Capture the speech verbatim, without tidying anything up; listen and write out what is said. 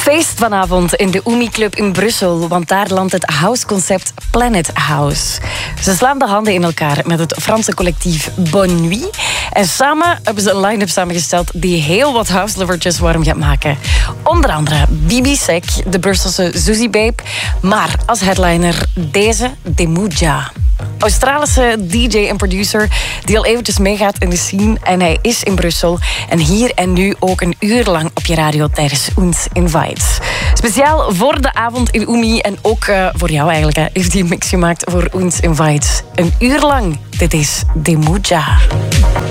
Feest vanavond in de Oemi Club in Brussel, want daar landt het houseconcept Planet House. Ze slaan de handen in elkaar met het Franse collectief Bonne Nuit. En samen hebben ze een line-up samengesteld die heel wat houselovertjes warm gaat maken. Onder andere Bibi Sek, de Brusselse Suzy Babe, maar als headliner deze Demuja. Australische D J en producer die al eventjes meegaat in de scene. En hij is in Brussel. En hier en nu ook een uur lang op je radio tijdens Uns Invites. Speciaal voor de avond in Oemi en ook uh, voor jou eigenlijk, hè, heeft hij een mix gemaakt voor Uns Invites. Een uur lang. Dit is Demuja.